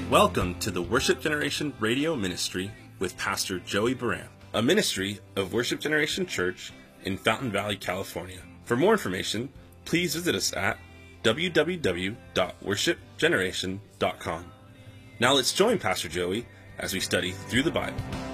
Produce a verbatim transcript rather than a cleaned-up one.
Welcome to the Worship Generation Radio Ministry with Pastor Joey Baram, a ministry of Worship Generation Church in Fountain Valley, California. For more information, please visit us at w w w dot worship generation dot com. Now let's join Pastor Joey as we study through the Bible.